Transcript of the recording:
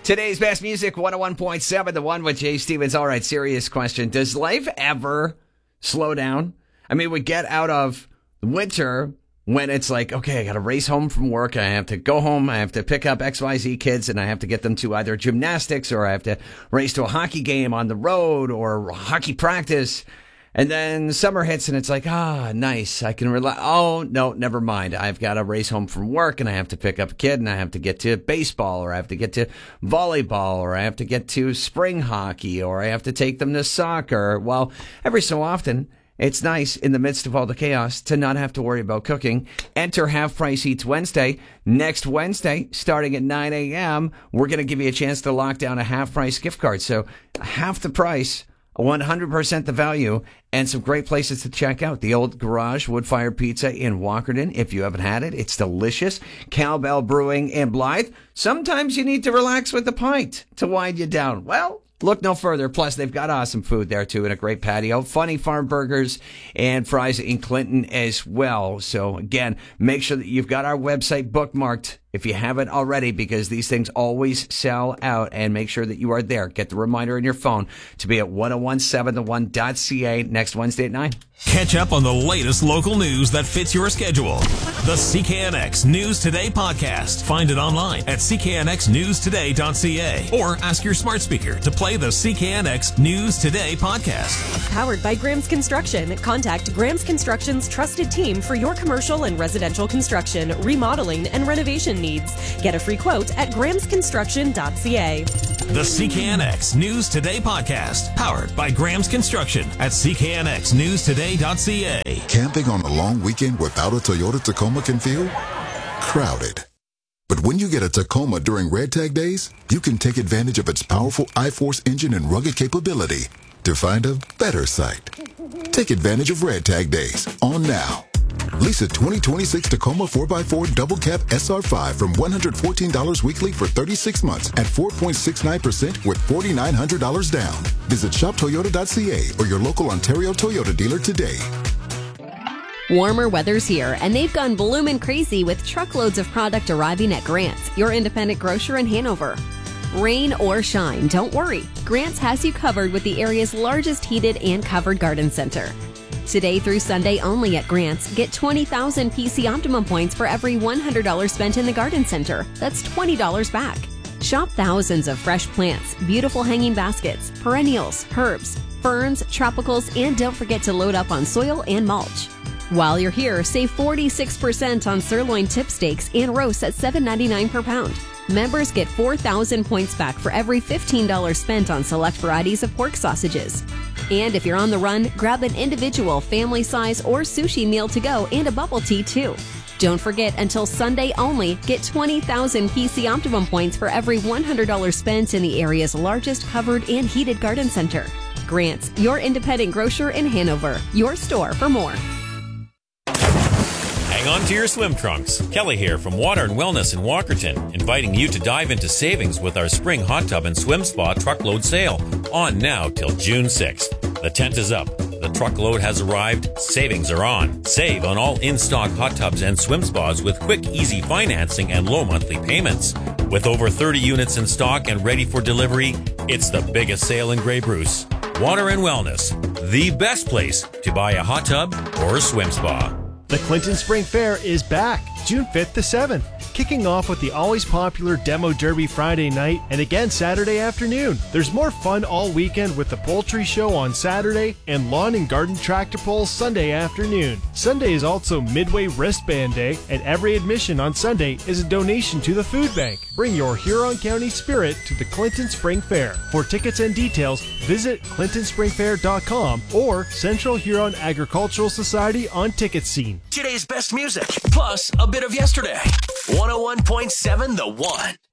Today's best music, 101.7, the one with Jay Stevens. All right, serious question. Does life ever slow down? I mean, we get out of winter when it's like, okay, I got to race home from work. I have to go home. I have to pick up XYZ kids, and I have to get them to either gymnastics, or I have to race to a hockey game on the road or hockey practice. And then summer hits and it's like, nice. I can relax. Oh, no, never mind. I've got to race home from work and I have to pick up a kid and I have to get to baseball, or I have to get to volleyball, or I have to get to spring hockey, or I have to take them to soccer. Well, every so often, it's nice in the midst of all the chaos to not have to worry about cooking. Enter Half Price Eats Wednesday. Next Wednesday, starting at 9 a.m., we're going to give you a chance to lock down a half price gift card. So half the price, 100% the value, and some great places to check out. The Old Garage Wood-Fired Pizza in Walkerton. If you haven't had it, it's delicious. Cowbell Brewing in Blythe. Sometimes you need to relax with a pint to wind you down. Well, look no further. Plus, they've got awesome food there, too, and a great patio. Funny Farm Burgers and fries in Clinton as well. So, again, make sure that you've got our website bookmarked if you haven't already, because these things always sell out, and make sure that you are there. Get the reminder in your phone to be at 1017thone.ca next Wednesday at 9. Catch up on the latest local news that fits your schedule. The CKNX News Today podcast. Find it online at cknxnewstoday.ca or ask your smart speaker to play the CKNX News Today podcast. Powered by Graham's Construction. Contact Graham's Construction's trusted team for your commercial and residential construction, remodeling, and renovation needs. Get a free quote at grahamsconstruction.ca. The CKNX News Today podcast, powered by Graham's Construction at cknxnewstoday.ca. Camping on a long weekend without a Toyota Tacoma can feel crowded. But when you get a Tacoma during Red Tag Days, you can take advantage of its powerful iForce engine and rugged capability to find a better site. Take advantage of Red Tag Days on now. Lease a 2026 Tacoma 4x4 Double Cab SR5 from $114 weekly for 36 months at 4.69% with $4,900 down. Visit shoptoyota.ca or your local Ontario Toyota dealer today. Warmer weather's here, and they've gone bloomin' crazy with truckloads of product arriving at Grant's, your independent grocer in Hanover. Rain or shine, don't worry. Grant's has you covered with the area's largest heated and covered garden center. Today through Sunday only at Grant's, get 20,000 PC Optimum points for every $100 spent in the garden center. That's $20 back. Shop thousands of fresh plants, beautiful hanging baskets, perennials, herbs, ferns, tropicals, and don't forget to load up on soil and mulch. While you're here, save 46% on sirloin tip steaks and roasts at $7.99 per pound. Members get 4,000 points back for every $15 spent on select varieties of pork sausages. And if you're on the run, grab an individual, family size, or sushi meal to go and a bubble tea too. Don't forget, until Sunday only, get 20,000 PC Optimum points for every $100 spent in the area's largest covered and heated garden center. Grant's, your independent grocer in Hanover. Your store for more. Hang on to your swim trunks. Kelly here from Water and Wellness in Walkerton, inviting you to dive into savings with our spring hot tub and swim spa truckload sale, on now till June 6th. The tent is up. The truckload has arrived. Savings are on. Save on all in-stock hot tubs and swim spas with quick, easy financing and low monthly payments. With over 30 units in stock and ready for delivery, it's the biggest sale in Grey Bruce. Water and Wellness, the best place to buy a hot tub or a swim spa. The Clinton Spring Fair is back, June 5th to 7th, kicking off with the always popular Demo Derby Friday night and again Saturday afternoon. There's more fun all weekend with the poultry show on Saturday and lawn and garden tractor pulls Sunday afternoon. Sunday is also Midway Wristband Day, and every admission on Sunday is a donation to the food bank. Bring your Huron County spirit to the Clinton Spring Fair. For tickets and details, visit clintonspringfair.com or Central Huron Agricultural Society on Ticket Scene. Today's best music, plus a bit of yesterday. 101.7 The One.